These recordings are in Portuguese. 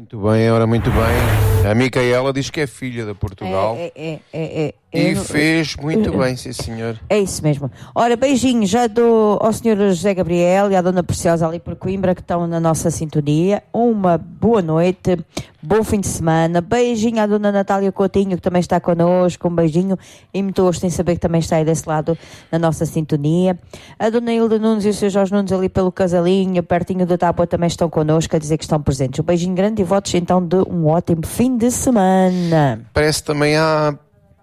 muito bem, ora, muito bem. A Micaela diz que é filha de Portugal. E fez muito bem, sim senhor. É isso mesmo. Ora, beijinhos já dou ao Sr. José Gabriel e à Dona Preciosa ali por Coimbra, que estão na nossa sintonia. Uma boa noite, bom fim de semana. Beijinho à Dona Natália Coutinho, que também está connosco. Um beijinho e muito gosto em saber que também está aí desse lado na nossa sintonia. A Dona Hilda Nunes e o Sr. Jorge Nunes ali pelo Casalinho, pertinho da Tábua, também estão connosco a dizer que estão presentes. Um beijinho grande e votos então de um ótimo fim de semana. Parece que também há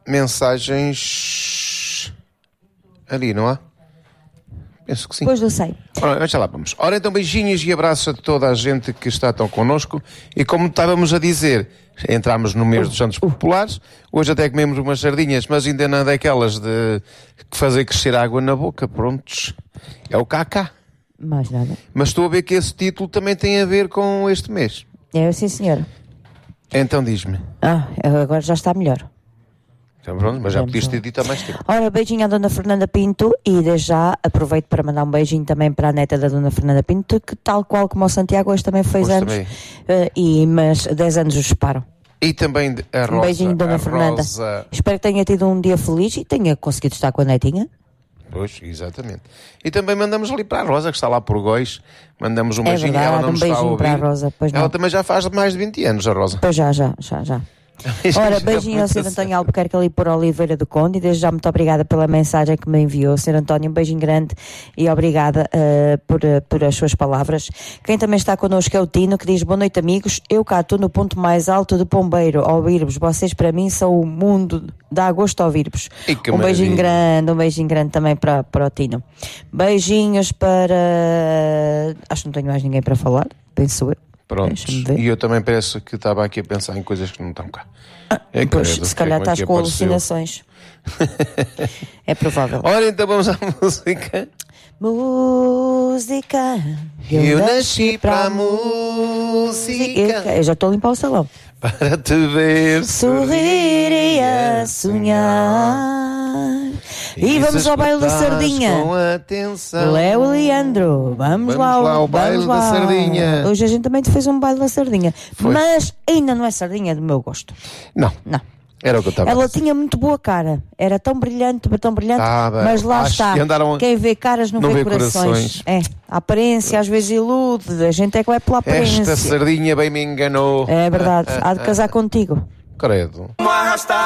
mensagens ali, não há? Penso que sim. Pois não sei. Ora, já lá vamos. Ora, então beijinhos e abraços a toda a gente que está tão connosco. E como estávamos a dizer, entramos no mês dos Santos Populares. Hoje até comemos umas sardinhas, mas ainda não é daquelas de fazer crescer água na boca. Prontos. É o cacá. Mais nada. Mas estou a ver que esse título também tem a ver com este mês. É, sim senhora. Então diz-me. Agora já está melhor. Então, pronto, mas já podias ter dito há mais tempo. Ora, beijinho à Dona Fernanda Pinto e desde já aproveito para mandar um beijinho também para a neta da Dona Fernanda Pinto, que tal qual como o Santiago hoje também fez anos, mas 10 anos os separam. E também a Rosa. Um beijinho, Dona Fernanda. Rosa... Espero que tenha tido um dia feliz e tenha conseguido estar com a netinha. Pois, exatamente. E também mandamos ali para a Rosa, que está lá por Góis. Mandamos um beijinho. Verdade, Ela não nos está a ouvir. para a Rosa. Pois ela não. também já faz mais de 20 anos, a Rosa. Pois já. Ora, beijinho ao Sr. António Albuquerque ali por Oliveira do Conde e desde já muito obrigada pela mensagem que me enviou, Sr. António, um beijinho grande e obrigada por as suas palavras. Quem também está connosco é o Tino, que diz: boa noite amigos, eu cá estou no ponto mais alto do Pombeiro a ouvir-vos, vocês para mim são o mundo, dá gosto a ouvir-vos. Um beijinho grande também para o Tino. Beijinhos para... acho que não tenho mais ninguém para falar, penso eu. Pronto, e eu também parece que estava aqui a pensar em coisas que não estão cá. Pois, se calhar estás com alucinações. É provável. Ora, então vamos à música. Música. Eu nasci para a música. Eu já estou a limpar o salão. Para te ver sorrir e a sonhar. E vamos ao baile da sardinha. Com atenção. Léo Leandro, vamos lá ao baile da sardinha. Hoje a gente também te fez um baile da sardinha. Foi. Mas ainda não é sardinha do meu gosto. Não. Era o que eu estava a dizer. Ela tinha muito boa cara. Era tão brilhante, mas lá está. Quem vê caras não vê corações. É, a aparência às vezes ilude. A gente é que vai pela aparência. Esta sardinha bem me enganou. É verdade. Há de casar contigo. Credo.